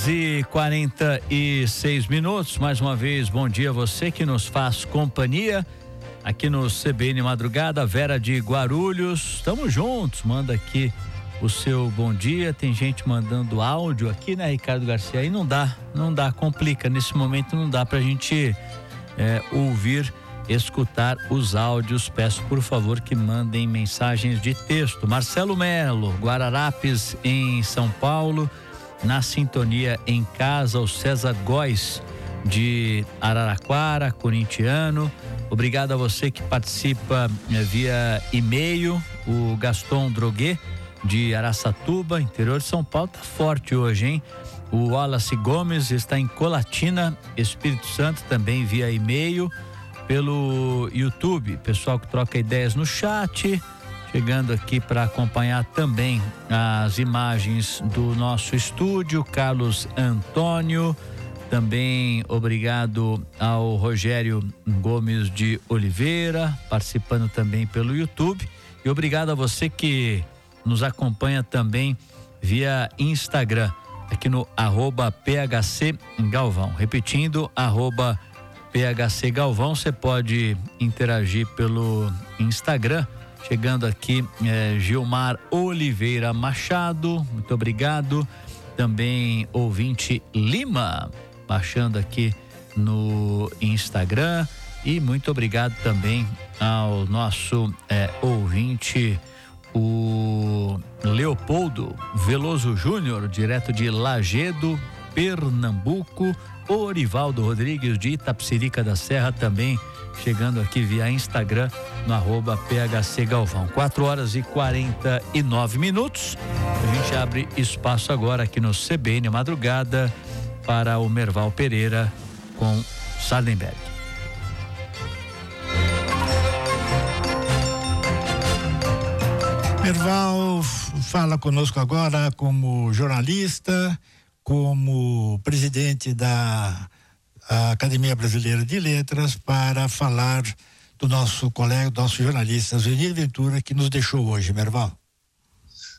E 46 minutos, mais uma vez, bom dia a você que nos faz companhia aqui no CBN Madrugada. Vera de Guarulhos, estamos juntos, manda aqui o seu bom dia. Tem gente mandando áudio aqui, né, Ricardo Garcia? Aí não dá, complica, nesse momento não dá pra gente ouvir, escutar os áudios. Peço por favor que mandem mensagens de texto. Marcelo Melo, Guararapes em São Paulo, na sintonia em casa. O César Góes de Araraquara, corintiano. Obrigado a você que participa via e-mail. O Gaston Droguet de Araçatuba, interior de São Paulo, tá forte hoje, hein? O Wallace Gomes está em Colatina, Espírito Santo, também via e-mail. Pelo YouTube, pessoal que troca ideias no chat, chegando aqui para acompanhar também as imagens do nosso estúdio. Carlos Antônio, também obrigado ao Rogério Gomes de Oliveira, participando também pelo YouTube. E obrigado a você que nos acompanha também via Instagram, aqui no @PHC Galvão. Repetindo, @PHC Galvão. Você pode interagir pelo Instagram. Chegando aqui, Gilmar Oliveira Machado, muito obrigado. Também ouvinte Lima, baixando aqui no Instagram. E muito obrigado também ao nosso ouvinte, o Leopoldo Veloso Júnior, direto de Lagedo, Pernambuco. O Orivaldo Rodrigues de Itapecerica da Serra, também chegando aqui via Instagram no @PHC Galvão. 4h49. A gente abre espaço agora aqui no CBN Madrugada para o Merval Pereira com Sardenberg. Merval fala conosco agora como jornalista, como presidente da Academia Brasileira de Letras, para falar do nosso colega, do nosso jornalista Zvenir Ventura, que nos deixou hoje, Merval.